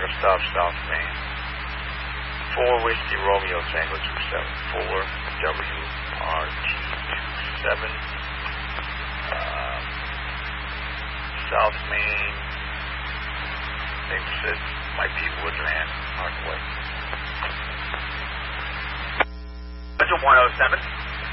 stop South Main. 4 Whiskey Romeo Tango 274 WRT27. South Main. I think it might be Woodland Parkway. 107.